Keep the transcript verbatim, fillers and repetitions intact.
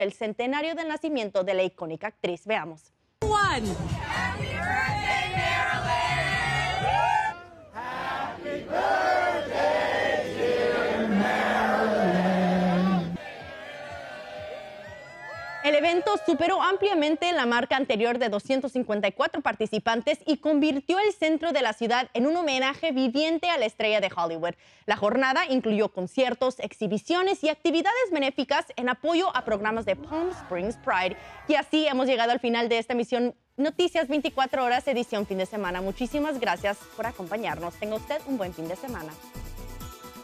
el centenario del nacimiento de la icónica actriz. Veamos. One. Happy birthday, Marilyn! Happy birthday, dear Marilyn! El evento superó ampliamente la marca anterior de doscientos cincuenta y cuatro participantes y convirtió el centro de la ciudad en un homenaje viviente a la estrella de Hollywood. La jornada incluyó conciertos, exhibiciones y actividades benéficas en apoyo a programas de Palm Springs Pride. Y así hemos llegado al final de esta emisión Noticias veinticuatro horas, edición fin de semana. Muchísimas gracias por acompañarnos. Tenga usted un buen fin de semana.